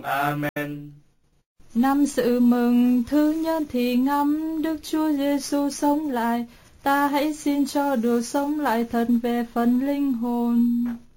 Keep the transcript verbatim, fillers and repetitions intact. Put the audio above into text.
Amen. Năm sự mừng thứ nhất thì ngắm Đức Chúa Giêsu sống lại, ta hãy xin cho được sống lại thật về phần linh hồn.